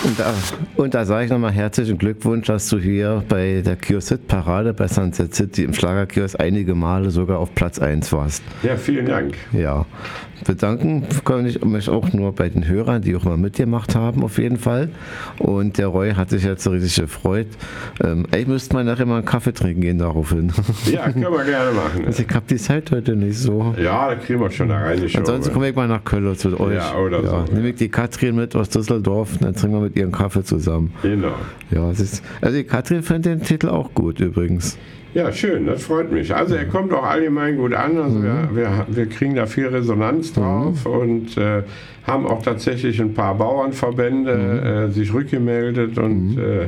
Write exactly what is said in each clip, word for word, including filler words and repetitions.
Und da, und da sage ich nochmal herzlichen Glückwunsch, dass du hier bei der Kiosk-Parade bei Sunset City im Schlagerkiosk einige Male sogar auf Platz eins warst. Ja, vielen Dank. Ja, bedanken kann ich mich auch nur bei den Hörern, die auch mal mitgemacht haben, auf jeden Fall. Und der Roy hat sich jetzt so richtig gefreut. Ähm, ich müsste mal nachher mal einen Kaffee trinken gehen daraufhin. Ja, können wir gerne machen. Also ich habe die Zeit heute nicht so. Ja, da kriegen wir schon da rein. Ansonsten komme ich mal nach Köln zu euch. Ja, oder ja, so. Nehme ich die Katrin mit aus Düsseldorf, dann trinken wir mit ihren Kaffee zusammen. Genau. Ja, es ist, also die Katrin fand den Titel auch gut übrigens. Ja, schön, das freut mich. Also er kommt auch allgemein gut an. Also mhm. wir, wir, wir kriegen da viel Resonanz drauf mhm. und äh, haben auch tatsächlich ein paar Bauernverbände mhm. äh, sich rückgemeldet und mhm. äh,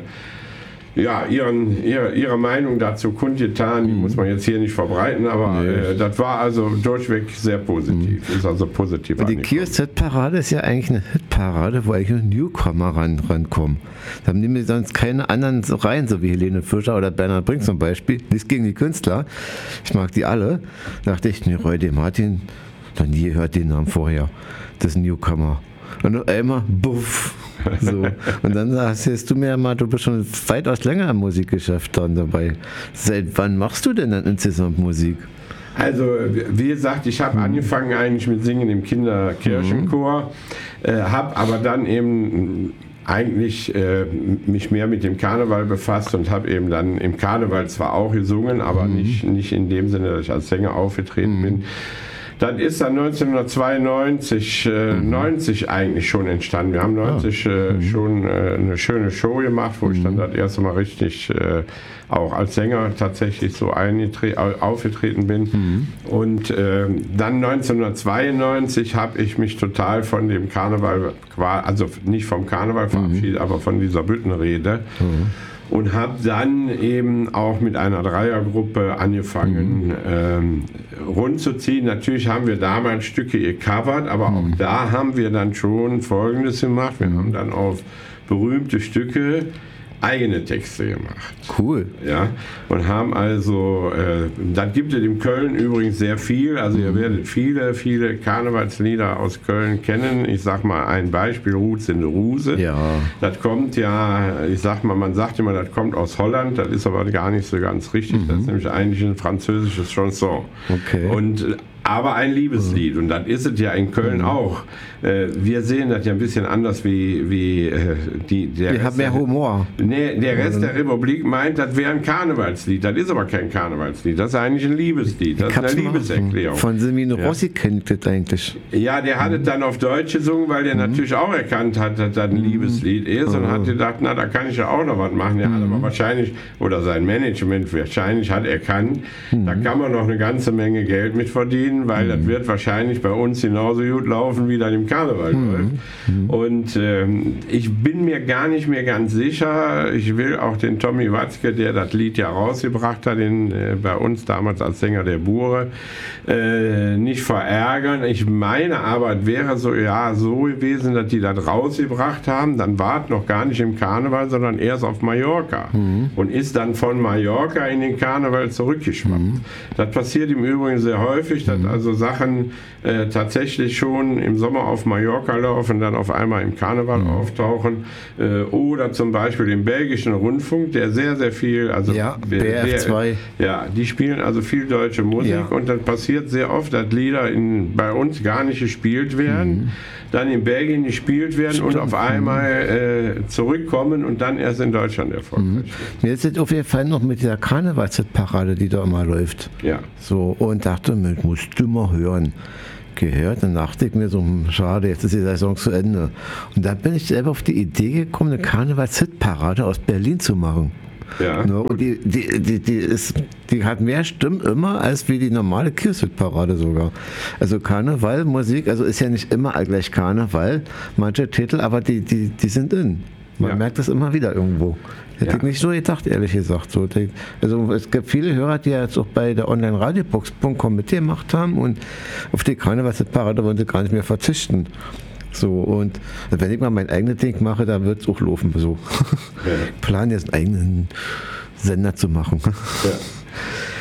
ja, ihren, ihre, ihre Meinung dazu kundgetan, die mhm. muss man jetzt hier nicht verbreiten, aber nee. äh, das war also durchweg sehr positiv. Mhm. Ist also positiv. Die Kiosk-Parade ist ja eigentlich eine Hitparade, wo eigentlich Newcomer ran, rankommen. Da haben die sonst keine anderen rein, so wie Helene Fischer oder Bernhard Brink zum Beispiel. Nichts gegen die Künstler. Ich mag die alle. Da dachte ich, nee, Roy de Martin, noch nie gehört den Namen vorher. Das ist ein Newcomer. Und auf einmal, buff. So. Und dann sagst du mir mal, du bist schon weitaus länger im Musikgeschäft dann dabei. Seit wann machst du denn dann insgesamt Musik? Also, wie gesagt, ich habe mhm. angefangen eigentlich mit Singen im Kinderkirchenchor, mhm. äh, habe aber dann eben eigentlich äh, mich mehr mit dem Karneval befasst und habe eben dann im Karneval zwar auch gesungen, aber mhm. nicht, nicht in dem Sinne, dass ich als Sänger aufgetreten mhm. bin. Dann ist dann neunzehnhundertzweiundneunzig, äh, mhm. neunzig eigentlich schon entstanden. Wir haben neunzig äh, mhm. schon äh, eine schöne Show gemacht, wo mhm. ich dann das erste Mal richtig äh, auch als Sänger tatsächlich so aufgetreten bin. Mhm. Und äh, dann neunzehnhundertzweiundneunzig habe ich mich total von dem Karneval, also nicht vom Karneval verabschiedet, mhm. aber von dieser Büttenrede. Mhm. Und habe dann eben auch mit einer Dreiergruppe angefangen, mhm. ähm, rund zu ziehen. Natürlich haben wir damals Stücke gecovert, aber mhm. auch da haben wir dann schon Folgendes gemacht. Wir mhm. haben dann auf berühmte Stücke eigene Texte gemacht. Cool. Ja, und haben also, äh, das gibt es in Köln übrigens sehr viel, also mhm. ihr werdet viele, viele Karnevalslieder aus Köln kennen. Ich sag mal ein Beispiel, Roots in der Ruse. Ja. Das kommt ja, ich sag mal, man sagt immer, das kommt aus Holland, das ist aber gar nicht so ganz richtig, mhm. das ist nämlich eigentlich ein französisches Chanson. Okay. Und aber ein Liebeslied. Mhm. Und das ist es ja in Köln mhm. auch. Äh, wir sehen das ja ein bisschen anders wie, wie äh, die. Der Wir haben mehr Humor. Nee, der Rest der Republik meint, das wäre ein Karnevalslied. Das ist aber kein Karnevalslied. Das ist eigentlich ein Liebeslied. Das ist eine Liebeserklärung. Von Semino ja. Rossi kennt das eigentlich. Ja, der hat es dann auf Deutsch gesungen, weil der mhm. natürlich auch erkannt hat, dass das ein Liebeslied ist und mhm. hat gedacht, na, da kann ich ja auch noch was machen. Der mhm. hat aber wahrscheinlich, oder sein Management wahrscheinlich hat erkannt, mhm. da kann man noch eine ganze Menge Geld mit verdienen, weil mhm. das wird wahrscheinlich bei uns genauso gut laufen, wie dann im Karneval mhm. läuft. Mhm. Und ähm, ich bin mir gar nicht mehr ganz sicher, ich will auch den Tommy Watzke, der das Lied ja rausgebracht hat, den, äh, bei uns damals als Sänger der Bure, äh, nicht verärgern. Ich meine aber, es wäre so, ja, so gewesen, dass die das rausgebracht haben, dann war es noch gar nicht im Karneval, sondern erst auf Mallorca mhm. und ist dann von Mallorca in den Karneval zurückgeschwappt. Mhm. Das passiert im Übrigen sehr häufig, dass also Sachen äh, tatsächlich schon im Sommer auf Mallorca laufen, dann auf einmal im Karneval mhm. auftauchen. Äh, oder zum Beispiel im belgischen Rundfunk, der sehr, sehr viel, also ja, B R zwei. Der, ja, die spielen also viel deutsche Musik ja. und dann passiert sehr oft, dass Lieder in, bei uns gar nicht gespielt werden, mhm. dann in Belgien gespielt werden Stimmt. und auf einmal äh, zurückkommen und dann erst in Deutschland erfolgreich mhm. Mir ist es auf jeden Fall noch mit dieser Karnevalsparade, die da immer läuft. Ja. So, und dachte, musst du mal hören. Gehört, dann dachte ich mir so, schade, jetzt ist die Saison zu Ende. Und da bin ich selber auf die Idee gekommen, eine Karnevals-Hitparade aus Berlin zu machen. Ja. Und die, die, die, die, ist, die hat mehr Stimmen immer als wie die normale Kiosk-Parade sogar. Also Karneval, Musik, also ist ja nicht immer gleich Karneval, manche Titel, aber die, die, die sind in. Man ja. merkt das immer wieder irgendwo. Hätte ja. ich nicht so gedacht, ehrlich gesagt. So, also es gibt viele Hörer, die jetzt auch bei der Online-Radiobox Punkt com mitgemacht haben und auf die Karnevalsparade wollen sie gar nicht mehr verzichten. So, und wenn ich mal mein eigenes Ding mache, dann wird es auch laufen. So. Ja. Ich plane jetzt einen eigenen Sender zu machen. Ja.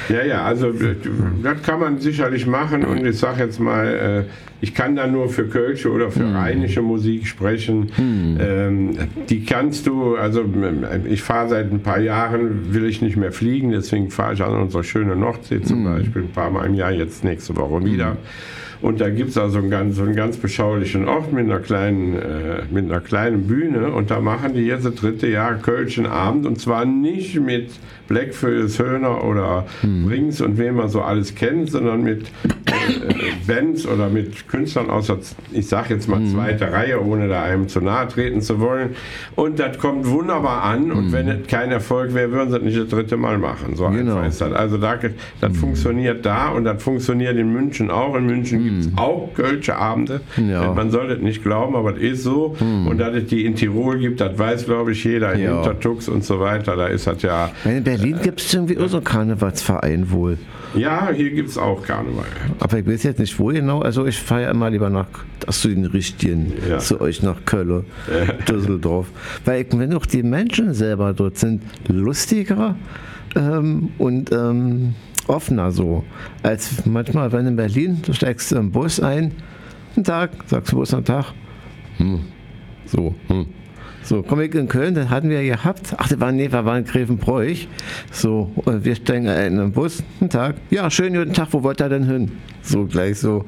Ja, ja, also das kann man sicherlich machen und ich sage jetzt mal, ich kann da nur für kölsche oder für rheinische Musik sprechen. Ähm, die kannst du, also ich fahre seit ein paar Jahren, will ich nicht mehr fliegen, deswegen fahre ich an unsere schöne Nordsee zum Beispiel ein paar Mal im Jahr, jetzt nächste Woche wieder. Und da gibt es also einen ganz, so einen ganz beschaulichen Ort mit einer kleinen, äh, mit einer kleinen Bühne und da machen die jetzt das dritte Jahr Kölschen Abend und zwar nicht mit Blackfills, Höhner oder hm. Brings und wen man so alles kennt, sondern mit äh, Bands oder mit Künstlern aus der, ich sag jetzt mal, hm. zweite Reihe, ohne da einem zu nahe treten zu wollen. Und das kommt wunderbar an und hm. wenn es kein Erfolg wäre, würden sie das nicht das dritte Mal machen. So genau. einfach ist das. Also da, das hm. funktioniert da und das funktioniert in München auch. In München hm. gibt es auch Kölsche Abende. Ja. Man soll das nicht glauben, aber es ist so. Hm. Und dass es die in Tirol gibt, das weiß, glaube ich, jeder. In ja. Hintertux und so weiter, da ist das ja... In Berlin gibt es irgendwie auch so einen Karnevalsverein wohl. Ja, hier gibt es auch Karneval. Aber ich weiß jetzt nicht, wo genau. Also ich fahre ja immer lieber nach, ach, zu den Richtigen, ja. zu euch nach Köln, ja. Düsseldorf. Weil ich finde auch die Menschen selber dort sind lustiger ähm, und ähm, offener so. Als manchmal, wenn in Berlin, du steigst im Bus ein, einen Tag, sagst du, wo ist ein Tag? Hm. So, hm. So, komm ich in Köln, das hatten wir gehabt. Ach, das war, nee, wir waren in Grevenbroich. So, und wir steigen in den Bus, einen Tag. Ja, schönen guten Tag, wo wollt ihr denn hin? So, gleich so.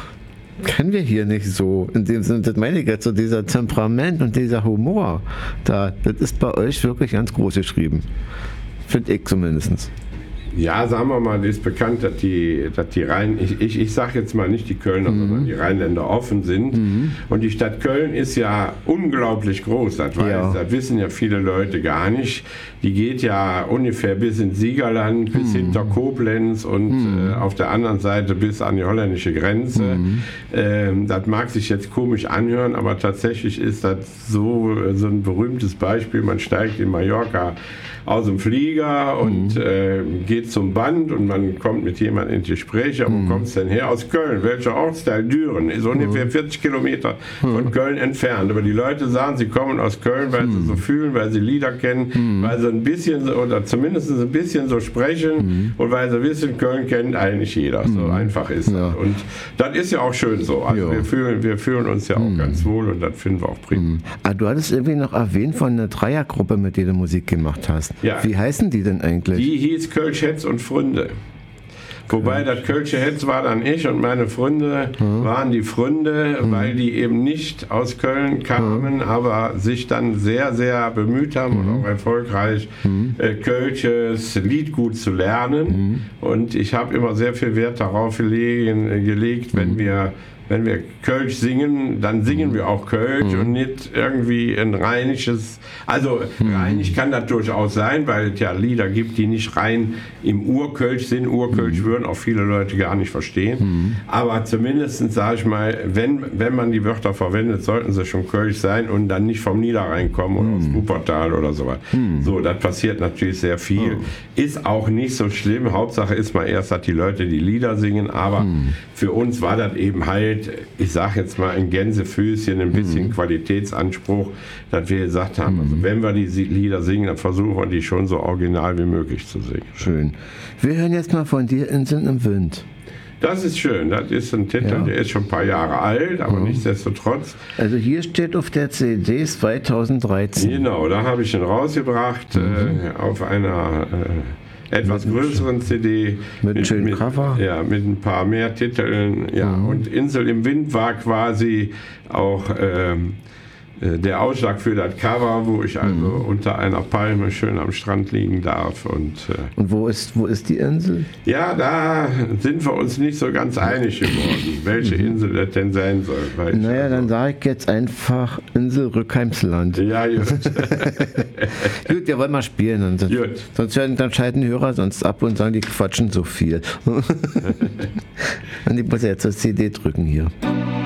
Kennen wir hier nicht so. In dem Sinne, das meine ich jetzt, so dieser Temperament und dieser Humor. Da, das ist bei euch wirklich ganz groß geschrieben. Finde ich zumindest. Ja, sagen wir mal, das ist bekannt, dass die, dass die Rhein, ich, ich, ich sage jetzt mal nicht die Kölner, mhm. sondern die Rheinländer offen sind. Mhm. Und die Stadt Köln ist ja unglaublich groß, das, weiß, ja. das wissen ja viele Leute gar nicht. Die geht ja ungefähr bis ins Siegerland, bis mhm. hinter Koblenz und mhm. äh, auf der anderen Seite bis an die holländische Grenze. Mhm. Ähm, das mag sich jetzt komisch anhören, aber tatsächlich ist das so, so ein berühmtes Beispiel. Man steigt in Mallorca aus dem Flieger und mhm. äh, geht zum Band und man kommt mit jemandem ins Gespräch. Wo mhm. kommst du denn her? Aus Köln. Welcher Ortsteil? Düren. Ist ungefähr mhm. vierzig Kilometer von mhm. Köln entfernt. Aber die Leute sagen, sie kommen aus Köln, weil mhm. sie so fühlen, weil sie Lieder kennen, mhm. weil sie ein bisschen so, oder zumindest ein bisschen so sprechen mhm. und weil sie wissen, Köln kennt eigentlich jeder. So mhm. einfach ist ja. das. Und das ist ja auch schön so. Also wir fühlen, wir fühlen uns ja auch mhm. ganz wohl und das finden wir auch prima. Mhm. Ah, du hattest irgendwie noch erwähnt von einer Dreiergruppe, mit der du Musik gemacht hast. Ja. Wie heißen die denn eigentlich? Die hieß Kölsch Hetz und Fründe. Wobei das Kölsche Hetz war dann ich und meine Freunde mhm. waren die Freunde, mhm. weil die eben nicht aus Köln kamen, mhm. aber sich dann sehr, sehr bemüht haben mhm. und auch erfolgreich mhm. äh, Kölsches Liedgut zu lernen. Mhm. Und ich habe immer sehr viel Wert darauf gelegen, äh, gelegt, wenn mhm. wir Wenn wir Kölsch singen, dann singen wir auch Kölsch mhm. und nicht irgendwie ein rheinisches. Also mhm. rheinisch kann das durchaus sein, weil es ja Lieder gibt, die nicht rein im Urkölsch sind. Urkölsch mhm. würden auch viele Leute gar nicht verstehen. Mhm. Aber zumindest, sage ich mal, wenn, wenn man die Wörter verwendet, sollten sie schon Kölsch sein und dann nicht vom Niederrhein kommen oder mhm. aus Wuppertal oder sowas. Mhm. So, das passiert natürlich sehr viel. Mhm. Ist auch nicht so schlimm. Hauptsache ist mal erst, dass die Leute die Lieder singen. Aber mhm. für uns war das eben halt, ich sage jetzt mal ein Gänsefüßchen, ein bisschen mhm. Qualitätsanspruch, dass wir gesagt haben, mhm. also wenn wir die Lieder singen, dann versuchen wir die schon so original wie möglich zu singen. Schön. Wir hören jetzt mal von dir Inseln im Wind. Das ist schön, das ist ein Titel, ja. der ist schon ein paar Jahre alt, aber mhm. nichtsdestotrotz. Also hier steht auf der C D zweitausenddreizehn. Genau, da habe ich ihn rausgebracht mhm. äh, auf einer äh, etwas mit größeren C D. Mit einem schönen mit, Cover. Ja, mit ein paar mehr Titeln. Ja. Mhm. Und Insel im Wind war quasi auch ähm, der Ausschlag für das Cover, wo ich also mhm. unter einer Palme schön am Strand liegen darf. Und, äh, und wo ist, wo ist die Insel? Ja, da sind wir uns nicht so ganz einig geworden, welche mhm. Insel das denn sein soll. Weil naja, also, dann sage ich jetzt einfach Insel Rückheimsland. Ja, gut. Gut, wir wollen mal spielen. Und sonst, gut. sonst werden, dann schalten die Hörer sonst ab und sagen, die quatschen so viel. Und ich muss jetzt das C D drücken hier.